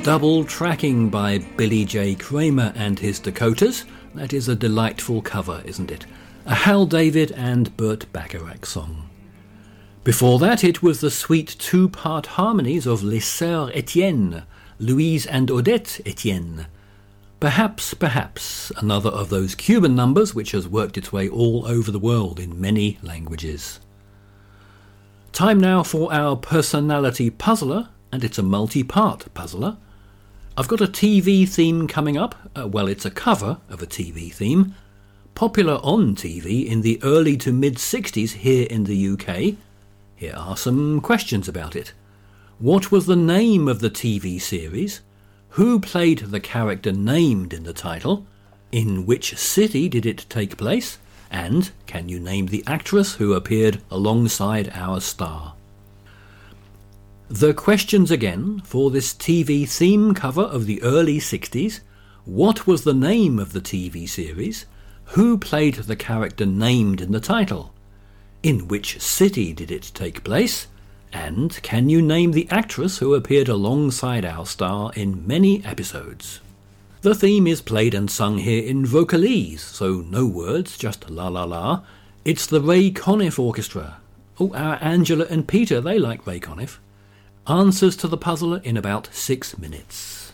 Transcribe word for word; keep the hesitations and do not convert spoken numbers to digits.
Double tracking by Billy J. Kramer and his Dakotas. That is a delightful cover, isn't it? A Hal David and Burt Bacharach song. Before that, it was the sweet two-part harmonies of Les Sœurs Etienne, Louise and Odette Etienne. Perhaps, perhaps, another of those Cuban numbers which has worked its way all over the world in many languages. Time now for our personality puzzler, and it's a multi-part puzzler. I've got a T V theme coming up. Uh, well, it's a cover of a T V theme. Popular on T V in the early to mid-sixties here in the U K. Here are some questions about it. What was the name of the T V series? Who played the character named in the title? In which city did it take place? And can you name the actress who appeared alongside our star? The questions again for this T V theme cover of the early sixties. What was the name of the T V series? Who played the character named in the title? In which city did it take place? And can you name the actress who appeared alongside our star in many episodes? The theme is played and sung here in vocalese, so no words, just la la la. It's the Ray Conniff Orchestra. Oh, our Angela and Peter, they like Ray Conniff. Answers to the puzzle in about six minutes.